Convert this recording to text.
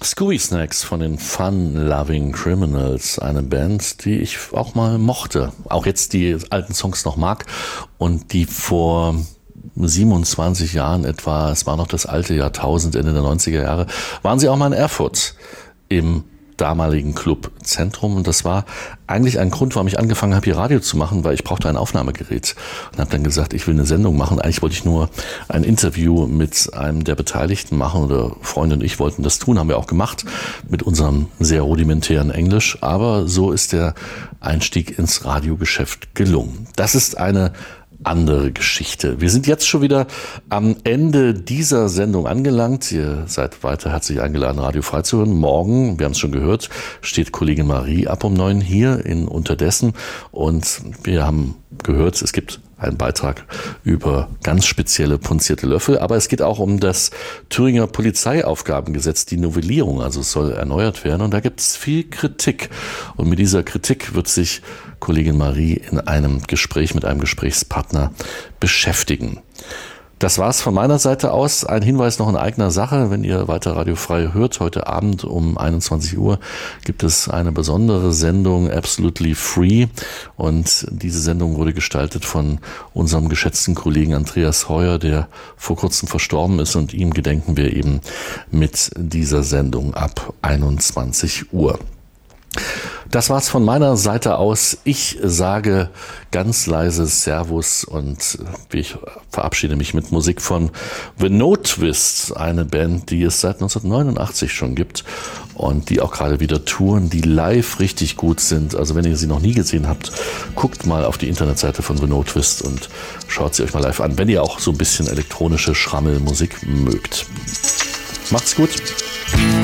Scooby Snacks von den Fun Loving Criminals, eine Band, die ich auch mal mochte, auch jetzt die alten Songs noch mag und die vor 27 Jahren etwa, es war noch das alte Jahrtausend, Ende der 90er Jahre, waren sie auch mal in Erfurt im damaligen Club Zentrum und das war eigentlich ein Grund, warum ich angefangen habe, hier Radio zu machen, weil ich brauchte ein Aufnahmegerät und habe dann gesagt, ich will eine Sendung machen. Eigentlich wollte ich nur ein Interview mit einem der Beteiligten machen oder Freunde und ich wollten das tun, haben wir auch gemacht mit unserem sehr rudimentären Englisch, aber so ist der Einstieg ins Radiogeschäft gelungen. Das ist eine andere Geschichte. Wir sind jetzt schon wieder am Ende dieser Sendung angelangt. Ihr seid weiter herzlich eingeladen, Radio frei zu hören. Morgen, wir haben es schon gehört, steht Kollegin Marie ab um 9 hier in Unterdessen und wir haben gehört, es gibt einen Beitrag über ganz spezielle punzierte Löffel, aber es geht auch um das Thüringer Polizeiaufgabengesetz, die Novellierung, also es soll erneuert werden und da gibt es viel Kritik und mit dieser Kritik wird sich Kollegin Marie in einem Gespräch mit einem Gesprächspartner beschäftigen. Das war's von meiner Seite aus. Ein Hinweis noch in eigener Sache. Wenn ihr weiter Radio frei hört, heute Abend um 21 Uhr gibt es eine besondere Sendung, Absolutely Free. Und diese Sendung wurde gestaltet von unserem geschätzten Kollegen Andreas Heuer, der vor kurzem verstorben ist. Und ihm gedenken wir eben mit dieser Sendung ab 21 Uhr. Das war's von meiner Seite aus. Ich sage ganz leise Servus und ich verabschiede mich mit Musik von The No Twist, eine Band, die es seit 1989 schon gibt und die auch gerade wieder touren, die live richtig gut sind. Also wenn ihr sie noch nie gesehen habt, guckt mal auf die Internetseite von The No Twist und schaut sie euch mal live an, wenn ihr auch so ein bisschen elektronische Schrammelmusik mögt. Macht's gut.